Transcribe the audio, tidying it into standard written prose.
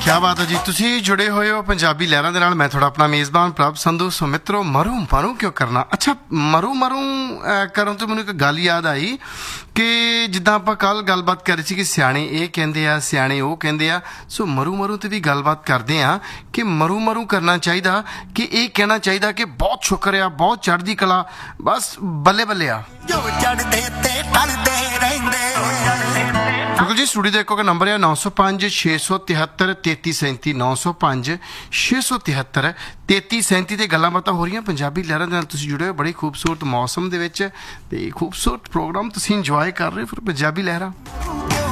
क्या बात है जी, तुसी जुड़े हुए हो पंजाबी लहरां दे नाल। मैं थोड़ा अपना मेज़बान प्रभ संधू। सो मित्रों, मरू मरू क्यों करना? अच्छा, मरू मरू करों तो मैनूं एक गल याद आई कि जिद्दां आपां कल गलबात कर रहे सी कि सियाणे ये कहंदे आ, सियाणे वो कहंदे आ। सो मरू मरू ते भी गलबात करदे आ कि मरू मरू करना चाहिदा कि ये कहना चाहिदा कि बहुत शुक्र आ, बहुत चढ़दी कला, बस बल्ले बल्ले आ। बिल्कुल जी, स्टूडियो का एक नंबर है 905 673 3337 905 673 3337 ਤੇ ਗੱਲਾਂ ਬਾਤਾਂ ਹੋ ਰਹੀਆਂ ਪੰਜਾਬੀ ਲਹਿਰਾਂ ਦੇ ਨਾਲ। ਤੁਸੀਂ ਜੁੜੇ ਹੋ ਬੜੀ ਖੂਬਸੂਰਤ ਮੌਸਮ ਦੇ ਵਿੱਚ ਤੇ ਖੂਬਸੂਰਤ ਪ੍ਰੋਗਰਾਮ ਤੁਸੀਂ ਇੰਜੋਏ ਕਰ ਰਹੇ ਹੋ ਫਿਰ ਪੰਜਾਬੀ ਲਹਿਰਾਂ।